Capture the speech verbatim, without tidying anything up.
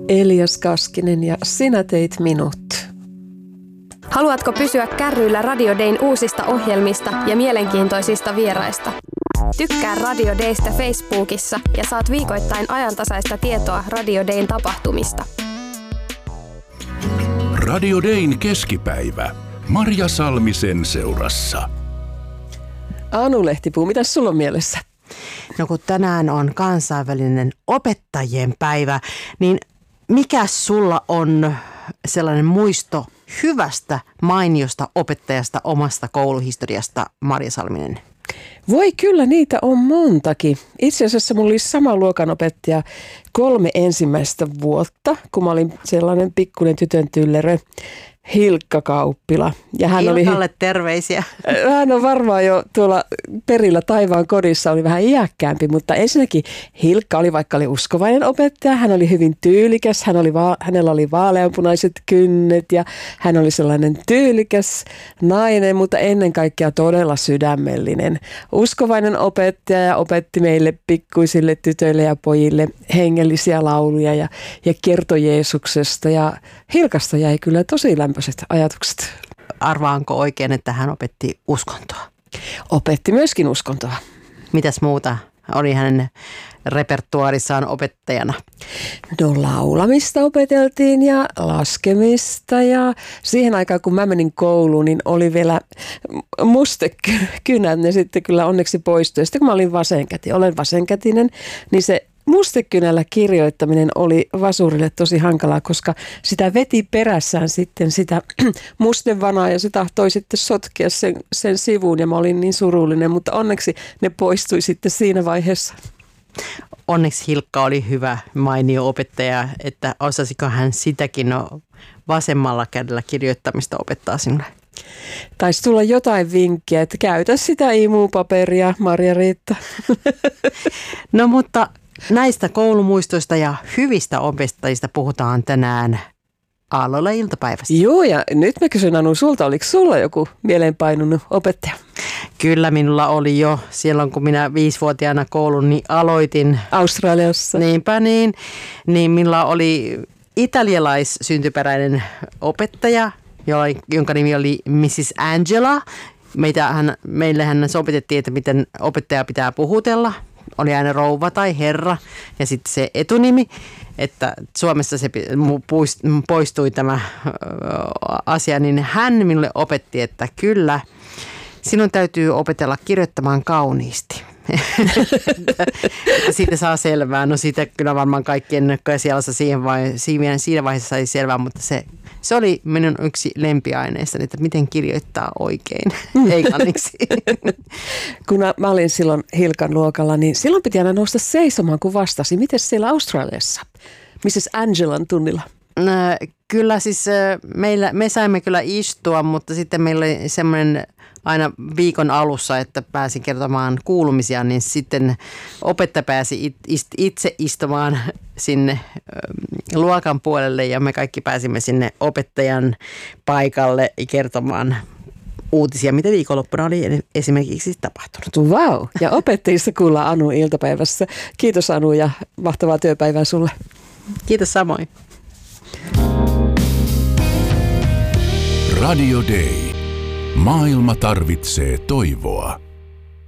Elias Kaskinen ja Sinä teit minut. Haluatko pysyä kärryillä Radio Dayn uusista ohjelmista ja mielenkiintoisista vieraista? Tykkää Radio Daystä Facebookissa ja saat viikoittain ajantasaista tietoa Radio Dayn tapahtumista. Radio Dayn keskipäivä. Marja Salmisen seurassa. Anu Lehtipuu, mitäs sulla on mielessä? No kun tänään on kansainvälinen opettajien päivä, niin mikä sulla on sellainen muisto hyvästä, mainiosta opettajasta omasta kouluhistoriasta, Marja Salminen? Voi kyllä, niitä on montakin. Itse asiassa mulla oli sama luokanopettaja kolme ensimmäistä vuotta, kun mä olin sellainen pikkuinen tytön tyllerö, Hilkka Kauppila. Ja hän Hilkalle oli, terveisiä. Hän on varmaan jo tuolla perillä taivaan kodissa, oli vähän iäkkäämpi, mutta ensinnäkin Hilkka oli, vaikka oli uskovainen opettaja, hän oli hyvin tyylikäs, hän oli va- hänellä oli vaaleanpunaiset kynnet ja hän oli sellainen tyylikäs nainen, mutta ennen kaikkea todella sydämellinen. Uskovainen opettaja ja opetti meille pikkuisille tytöille ja pojille hengellisiä lauluja ja, ja kertoi Jeesuksesta ja Hilkasta jäi kyllä tosi lämpöiset ajatukset. Arvaanko oikein, että hän opetti uskontoa? Opetti myöskin uskontoa. Mitäs muuta oli hänen repertuaarissaan opettajana? No laulamista opeteltiin ja laskemista ja siihen aikaan kun mä menin kouluun, niin oli vielä mustekynät, ne sitten kyllä onneksi poistui. Sitten kun mä olin vasenkäti, olen vasenkätinen, niin se mustekynällä kirjoittaminen oli vasurille tosi hankalaa, koska sitä veti perässään sitten sitä mustevanaa ja se tahtoi sitten sotkea sen, sen sivuun ja mä olin niin surullinen, mutta onneksi ne poistui sitten siinä vaiheessa. Onneksi Hilkka oli hyvä mainio opettaja, että osasiko hän sitäkin no, vasemmalla kädellä kirjoittamista opettaa sinulle? Taisi tulla jotain vinkkiä, että käytä sitä imupaperia, Marja-Riitta. No mutta näistä koulumuistoista ja hyvistä opettajista puhutaan tänään Aalloilla iltapäivässä. Joo, ja nyt mä kysyn Anu sulta, oliko sulla joku mieleenpainunut opettaja? Kyllä minulla oli jo silloin, kun minä viisivuotiaana koulun niin aloitin. Australiassa. Niinpä niin, niin minulla oli italialaissyntyperäinen opettaja, jonka nimi oli missis Angela. Meitä, hän, meille hän opetettiin, että miten opettaja pitää puhutella. Oli aina rouva tai herra ja sitten se etunimi, että Suomessa se poistui tämä asia, niin hän minulle opetti, että kyllä, sinun täytyy opetella kirjoittamaan kauniisti. Siitä saa selvää. No siitä kyllä varmaan kaikkien siellä siihen vai, siinä vaiheessa sai selvää, mutta se, se oli minun yksi lempiaineista, että miten kirjoittaa oikein englanniksi. Kun mä olin silloin Hilkan luokalla, niin silloin piti aina nousta seisomaan, kun vastasi. Miten siellä Australiassa? missis Angelan tunnilla? No, kyllä siis meillä, me saimme kyllä istua, mutta sitten meillä oli semmoinen aina viikon alussa, että pääsin kertomaan kuulumisia, niin sitten opettaja pääsi itse istumaan sinne luokan puolelle ja me kaikki pääsimme sinne opettajan paikalle kertomaan uutisia, mitä viikonloppuna oli esimerkiksi tapahtunut. Vau, ja opettajista kuullaan Anu iltapäivässä. Kiitos Anu ja mahtavaa työpäivää sulle. Kiitos samoin. Radio Day. Maailma tarvitsee toivoa.